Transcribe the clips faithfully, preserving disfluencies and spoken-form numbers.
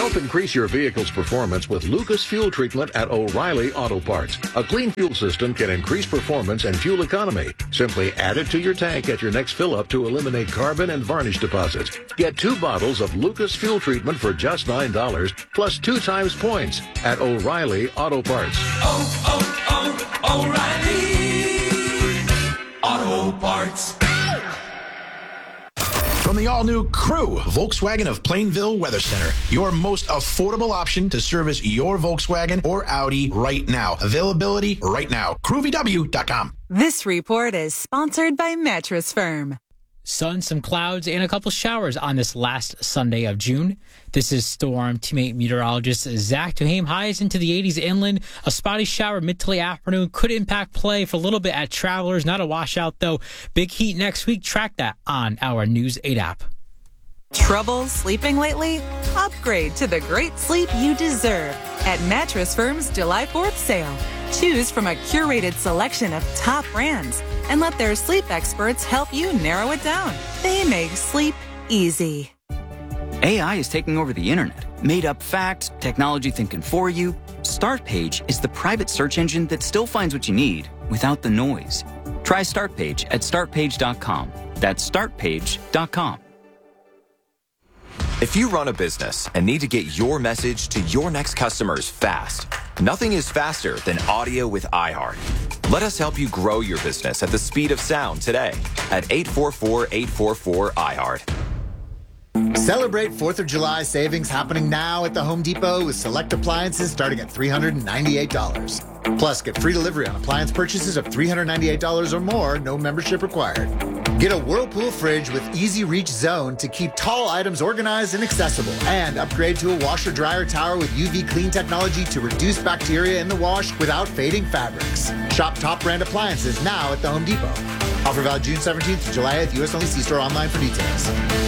Help increase your vehicle's performance with Lucas Fuel Treatment at O'Reilly Auto Parts. A clean fuel system can increase performance and fuel economy. Simply add it to your tank at your next fill-up to eliminate carbon and varnish deposits. Get two bottles of Lucas Fuel Treatment for just nine dollars, plus two times points at O'Reilly Auto Parts. Oh, oh, oh, O'Reilly Auto Parts. From the all-new Crew, Volkswagen of Plainville Weather Center, your most affordable option to service your Volkswagen or Audi right now. Availability right now. crew v w dot com. This report is sponsored by Mattress Firm. Sun, some clouds, and a couple showers on this last Sunday of June. This is Storm Teammate meteorologist Zach Duhame. Highs into the eighties inland. A spotty shower mid to late afternoon could impact play for a little bit at Travelers. Not a washout, though. Big heat next week. Track that on our News eight app. Trouble sleeping lately? Upgrade to the great sleep you deserve at Mattress Firm's July fourth sale. Choose from a curated selection of top brands and let their sleep experts help you narrow it down. They make sleep easy. A I is taking over the internet. Made up facts, technology thinking for you. Startpage is the private search engine that still finds what you need without the noise. Try Startpage at start page dot com. That's start page dot com. If you run a business and need to get your message to your next customers fast, nothing is faster than audio with iHeart. Let us help you grow your business at the speed of sound today at eight four four, eight four four, iHeart. Celebrate fourth of July savings happening now at the Home Depot with select appliances starting at three hundred ninety-eight dollars. Plus, get free delivery on appliance purchases of three hundred ninety-eight dollars or more, no membership required. Get a Whirlpool fridge with Easy Reach Zone to keep tall items organized and accessible. And upgrade to a washer-dryer tower with U V clean technology to reduce bacteria in the wash without fading fabrics. Shop top brand appliances now at the Home Depot. Offer valid June seventeenth to July eighth. U S only. See store online for details.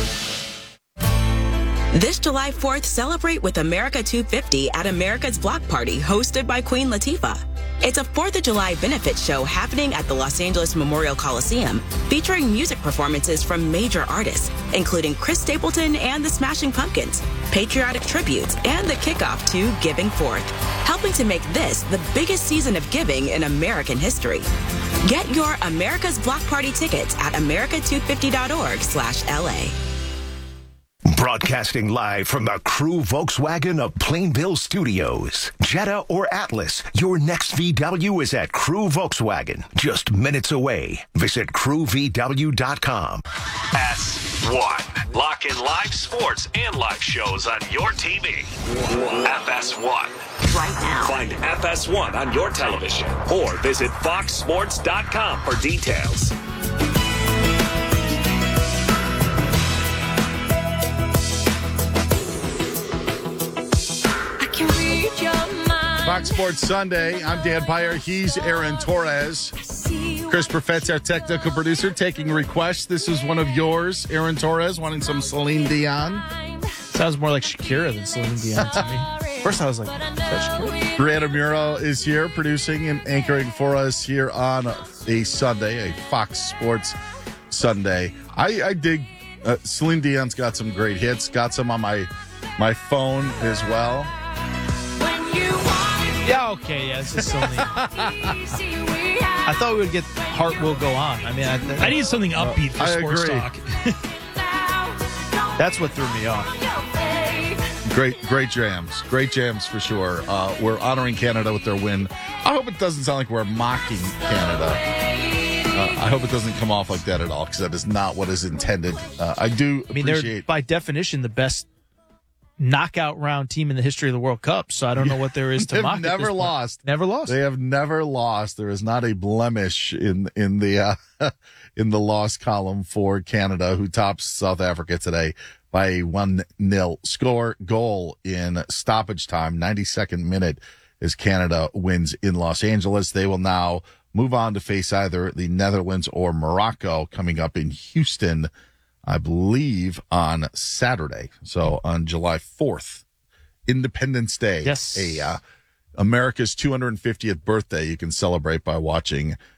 This July fourth, celebrate with America two fifty at America's Block Party, hosted by Queen Latifah. It's a fourth of July benefit show happening at the Los Angeles Memorial Coliseum, featuring music performances from major artists, including Chris Stapleton and the Smashing Pumpkins, patriotic tributes, and the kickoff to Giving Forth, helping to make this the biggest season of giving in American history. Get your America's Block Party tickets at america two fifty dot org slash L A. Broadcasting live from the Crew Volkswagen of Plainville Studios. Jetta or Atlas, your next V W is at Crew Volkswagen, just minutes away. Visit crew v w dot com. S one. Lock in live sports and live shows on your T V. F S one. Right now. Find F S one on your television or visit fox sports dot com for details. Fox Sports Sunday. I'm Dan Pyer. He's Aaron Torres. Chris Perfett's our technical producer, taking requests. This is one of yours, Aaron Torres, wanting some Celine Dion. Sounds more like Shakira than Celine Dion to me. First, I was like, is that Shakira? Brianna Muro is here, producing and anchoring for us here on a Sunday, a Fox Sports Sunday. I, I dig uh, Celine Dion's got some great hits. Got some on my my phone as well. Yeah, okay, yeah, this is Celine. I thought we would get Heart Will Go On. I mean, I, th- I need something upbeat for I sports agree. talk. That's what threw me off. Great, great jams. Great jams for sure. Uh, we're honoring Canada with their win. I hope it doesn't sound like we're mocking Canada. Uh, I hope it doesn't come off like that at all, because that is not what is intended. Uh, I do I mean, appreciate... they're, by definition, the best knockout round team in the history of the World Cup, so I don't know what there is to They've mock. never lost. Never lost. They have never lost. There is not a blemish in in the uh, in the loss column for Canada, who tops South Africa today by a one nil score. Goal in stoppage time, ninety-second minute, as Canada wins in Los Angeles. They will now move on to face either the Netherlands or Morocco coming up in Houston, I believe, on Saturday. So on July fourth, Independence Day. Yes. A, uh, America's two hundred fiftieth birthday you can celebrate by watching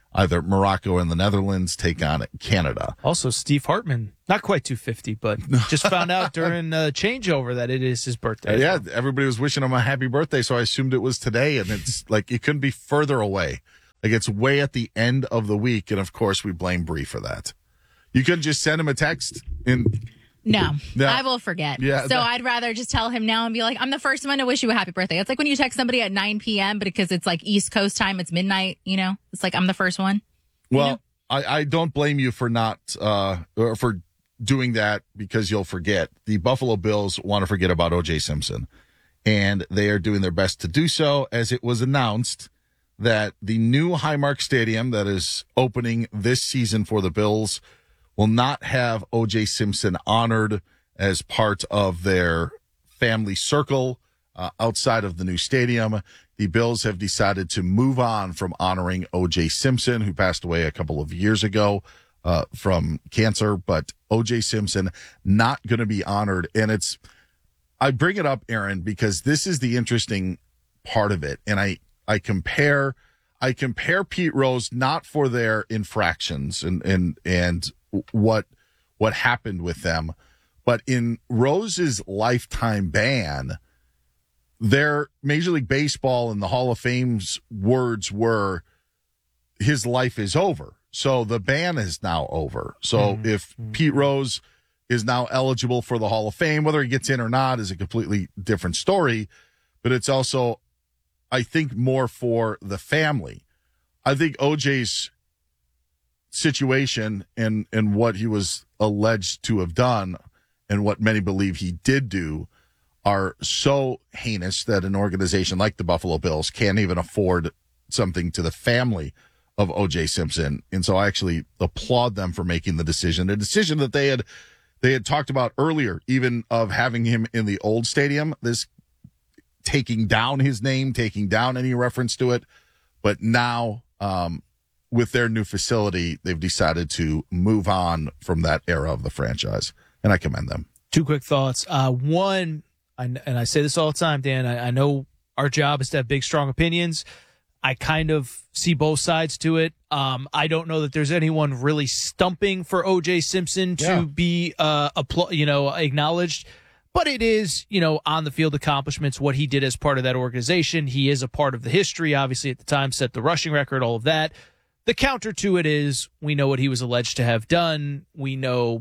either Morocco and the Netherlands take on Canada. Also, Steve Hartman, not quite two fifty, but just found out during the changeover that it is his birthday. Uh, yeah, everybody was wishing him a happy birthday, so I assumed it was today, and it's like it couldn't be further away. Like it's way at the end of the week, and of course we blame Bree for that. You couldn't just send him a text in. No, no. I will forget. Yeah, so that- I'd rather just tell him now and be like, I'm the first one to wish you a happy birthday. It's like when you text somebody at nine p.m., but because it's like East Coast time, it's midnight, you know? It's like I'm the first one. Well, you know? I, I don't blame you for not uh or for doing that because you'll forget. The Buffalo Bills want to forget about O J Simpson, and they are doing their best to do so, as it was announced that the new Highmark Stadium that is opening this season for the Bills will not have O J Simpson honored as part of their family circle uh, outside of the new stadium. The Bills have decided to move on from honoring O J Simpson, who passed away a couple of years ago uh, from cancer, but O J Simpson not going to be honored. And it's, I bring it up, Aaron, because this is the interesting part of it. And I, I compare, I compare Pete Rose not for their infractions and, and, and, what what happened with them, but in Rose's lifetime ban, their Major League Baseball and the Hall of Fame's words were, his life is over. So the ban is now over. So mm-hmm. if Pete Rose is now eligible for the Hall of Fame, whether he gets in or not is a completely different story, but it's also, I think, more for the family. I think O J's situation and and what he was alleged to have done and what many believe he did do are so heinous that an organization like the Buffalo Bills can't even afford something to the family of O J Simpson. And so I actually applaud them for making the decision, a decision that they had they had talked about earlier, even of having him in the old stadium, this taking down his name, taking down any reference to it. But now um with their new facility, they've decided to move on from that era of the franchise, and I commend them. Two quick thoughts. Uh, one, I, and I say this all the time, Dan, I, I know our job is to have big, strong opinions. I kind of see both sides to it. Um, I don't know that there's anyone really stumping for O J Simpson to Yeah. be, uh, appl- you know, acknowledged. But it is, you know, on the field accomplishments, what he did as part of that organization. He is a part of the history, obviously, at the time, set the rushing record, all of that. The counter to it is we know what he was alleged to have done. We know.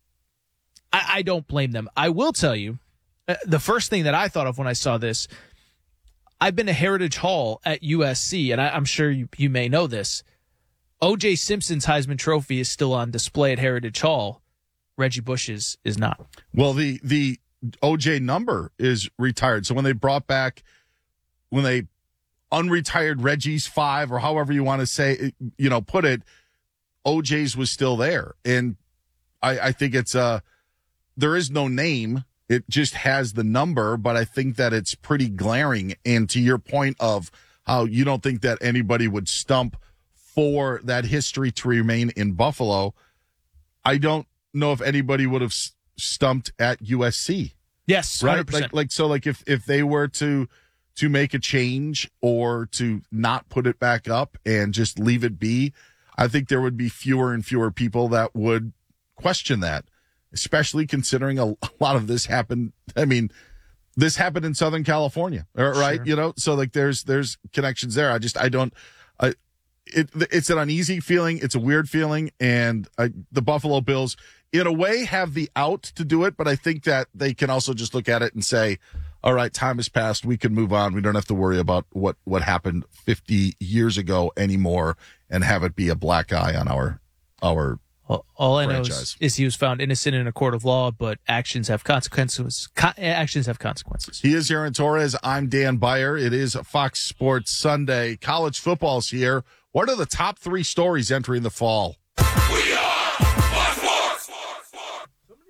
I, I don't blame them. I will tell you, uh, the first thing that I thought of when I saw this, I've been to Heritage Hall at U S C, and I, I'm sure you, you may know this. O J Simpson's Heisman Trophy is still on display at Heritage Hall. Reggie Bush's is not. Well, the the O J number is retired. So when they brought back, when they unretired Reggie's five, or however you want to say, you know, put it, O J's was still there. And I, I think it's uh there is no name. It just has the number, but I think that it's pretty glaring. And to your point of how you don't think that anybody would stump for that history to remain in Buffalo, I don't know if anybody would have stumped at U S C. Yes, right. one hundred percent. Like, like so, like if if they were to to make a change or to not put it back up and just leave it be, I think there would be fewer and fewer people that would question that, especially considering a, a lot of this happened. I mean, this happened in Southern California, right? Sure. You know, so like there's there's connections there. I just I don't. I, it it's an uneasy feeling. It's a weird feeling, and I, the Buffalo Bills, in a way, have the out to do it, but I think that they can also just look at it and say, all right, time has passed. We can move on. We don't have to worry about what, what happened fifty years ago anymore and have it be a black eye on our our All, all I franchise. know is, is he was found innocent in a court of law, but actions have consequences. Co- actions have consequences. He is Aaron Torres. I'm Dan Beyer. It is Fox Sports Sunday. College football's here. What are the top three stories entering the fall? We are Fox Sports.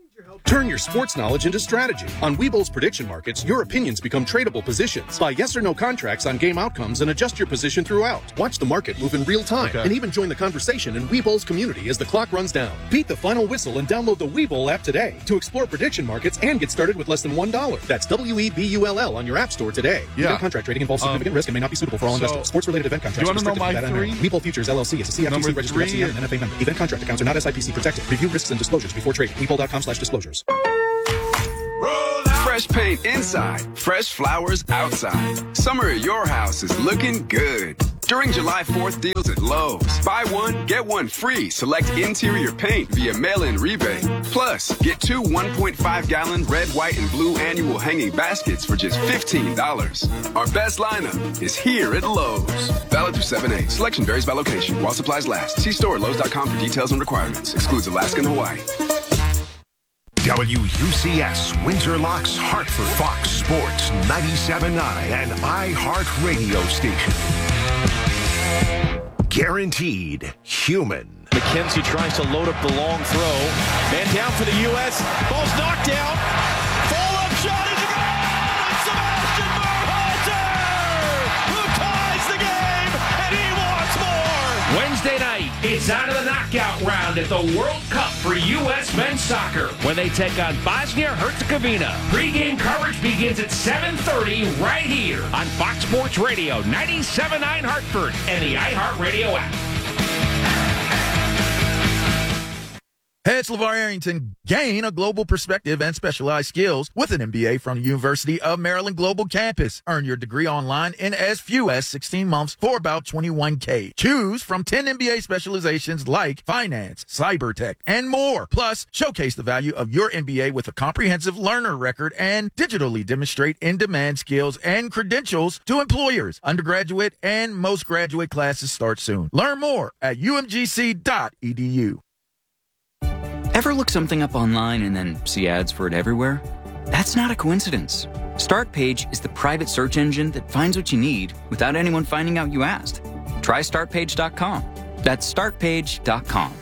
Turn your sports knowledge into strategy. On Webull's prediction markets, your opinions become tradable positions. Buy yes or no contracts on game outcomes and adjust your position throughout. Watch the market move in real time Okay. and even join the conversation in Webull's community as the clock runs down. Beat the final whistle and download the Webull app today to explore prediction markets and get started with less than one dollar. That's W E B U L L on your app store today. Yeah. Event contract trading involves significant Um, risk and may not be suitable for all so- investors. Sports-related event contracts You are wanna know restricted to my that area. three? Webull Futures L L C is a C F T C Number registered three- F C M and N F A member. Event contract accounts are not S I P C protected. Review risks and disclosures before trading. Webull dot com slash disclosures. Fresh paint inside, fresh flowers outside. Summer at your house is looking good. During July fourth deals at Lowe's, buy one, get one free. Select interior paint via mail-in rebate. Plus, get two one point five gallon red, white, and blue annual hanging baskets for just fifteen dollars. Our best lineup is here at Lowe's. Valid through seven eight. Selection varies by location while supplies last. See store at Lowe's dot com for details and requirements. Excludes Alaska and Hawaii. W U C S, Windsor Locks, Hartford, Fox Sports ninety-seven point nine, and iHeartRadio station. Guaranteed human. McKenzie tries to load up the long throw. Man down for the U S. Ball's knocked down. Fall-up shot is a goal! It's Sebastian Berhalter, who ties the game, and he wants more. Wednesday night, it's out of the knockout round at the World Cup for U S men's soccer when they take on Bosnia-Herzegovina. Pre-game coverage begins at seven thirty right here on Fox Sports Radio, ninety-seven point nine Hartford, and the iHeartRadio app. Hey, it's LeVar Arrington. Gain a global perspective and specialized skills with an M B A from the University of Maryland Global Campus. Earn your degree online in as few as sixteen months for about twenty-one K. Choose from ten M B A specializations like finance, cyber tech, and more. Plus, showcase the value of your M B A with a comprehensive learner record and digitally demonstrate in-demand skills and credentials to employers. Undergraduate and most graduate classes start soon. Learn more at U M G C dot E D U. Ever look something up online and then see ads for it everywhere? That's not a coincidence. StartPage is the private search engine that finds what you need without anyone finding out you asked. Try start page dot com. That's start page dot com.